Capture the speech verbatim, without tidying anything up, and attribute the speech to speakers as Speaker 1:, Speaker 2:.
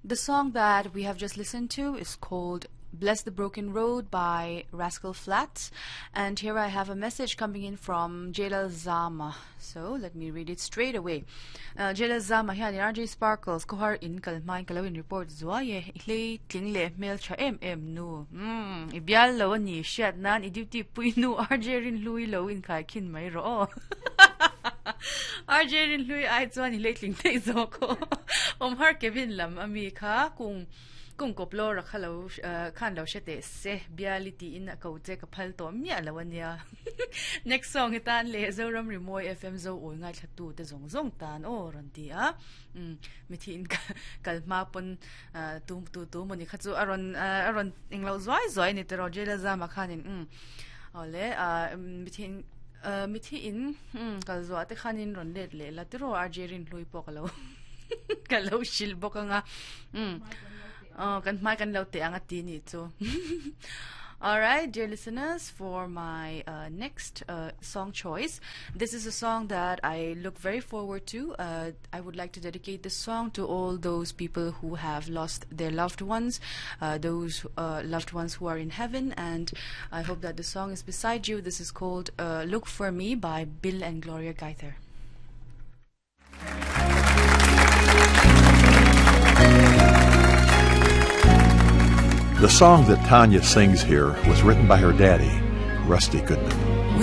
Speaker 1: The song that we have just listened to is called Bless the Broken Road by Rascal Flatts. And here I have a message coming in from Jela Zama. So let me read it straight away. Uh, Jela Zama here in R J Sparkles. Kohar in kalmai kalawin report zuaye ilay tingle mail cha em em nu. Hmm. Ibyal lo ni shat nan iduty puinu R J rin lui lo in kai kin may ro. R J rin lui ay zuan ilay tingle zoko. Om har Kevin lam ami ka kung kung koplo ra khalo khan lo shete se biality in a ko che ka phal to mi alawan ya. Next song itan le zoram remoy F M zo oi ngai thatu te zong zong tan o ron ti a um mithin kalma pon tu tu tu moni khachu aron aron inglo zoi zoi ni te rojela zama khanin um ole a mithin mithin um kal zo ate khanin ron let le la te ro arjerin lui pokalo kalo shil boka nga um oh kan mai kan lo te ang ati ni so. All right, dear listeners, for my uh, next uh, song choice, this is a song that I look very forward to. Uh, I would like to dedicate this song to all those people who have lost their loved ones, uh, those uh, loved ones who are in heaven, and I hope that the song is beside you. This is called uh, Look For Me by Bill and Gloria Gaither.
Speaker 2: The song that Tanya sings here was written by her daddy, Rusty Goodman.